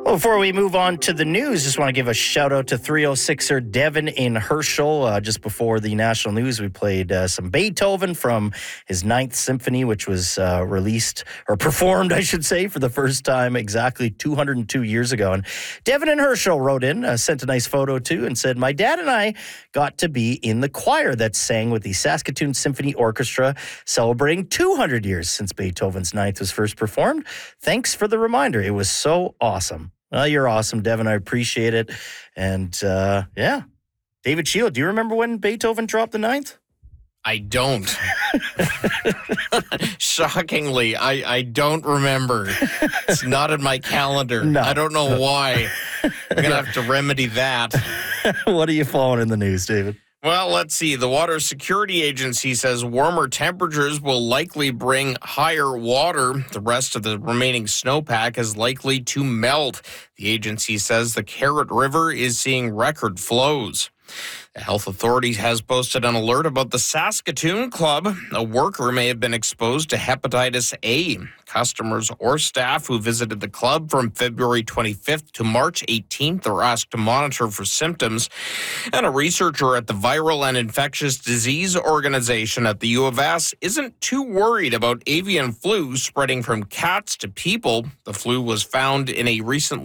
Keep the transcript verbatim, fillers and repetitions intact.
Well, before we move on to the news, just want to give a shout out to three oh sixer Devin in Herschel. Uh, just before the national news, we played uh, some Beethoven from his Ninth Symphony, which was uh, released or performed, I should say, for the first time exactly two hundred two years ago. And Devin in Herschel wrote in, uh, sent a nice photo too, and said, "My dad and I got to be in the choir that sang with the Saskatoon Symphony Orchestra, celebrating two hundred years since Beethoven's Ninth was first performed. Thanks for the reminder. It was so awesome." Well, you're awesome, Devin. I appreciate it. And, uh, yeah. David Shield, do you remember when Beethoven dropped the ninth? I don't. Shockingly, I, I don't remember. It's not in my calendar. No. I don't know why. I'm going to have to remedy that. What are you following in the news, David? Well, let's see. The Water Security Agency says warmer temperatures will likely bring higher water. The rest of the remaining snowpack is likely to melt. The agency says the Carrot River is seeing record flows. The health authority has posted an alert about the Saskatoon Club. A worker may have been exposed to hepatitis A. Customers or staff who visited the club from February twenty-fifth to March eighteenth are asked to monitor for symptoms. And a researcher at the Viral and Infectious Disease Organization at the U of S isn't too worried about avian flu spreading from cats to people. The flu was found in a recently